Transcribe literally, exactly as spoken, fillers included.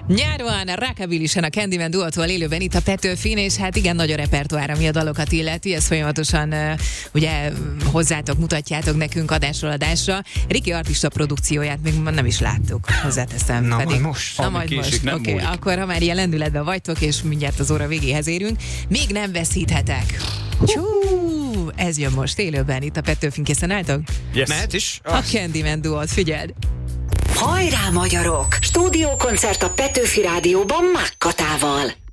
Nyáron Rockabilisen a Candyman duótól élőben itt a Petőfin, és hát igen, nagy a repertoár, ami a dalokat illeti, ezt folyamatosan uh, ugye hozzátok, mutatjátok nekünk adásról adásra. Riki artista produkcióját még nem is láttuk, hozzáteszem. Na pedig. majd most. Na majd most, oké, okay, akkor ha már ilyen lendületben vagytok, és mindjárt az óra végéhez érünk, még nem veszíthetek. Csú, ez jön most élőben itt a Petőfin, készen álltok? Yes. Mehet is? A Candyman duót, figyeld! Hajrá, magyarok! Stúdiókoncert a Petőfi Rádióban Mákkatával.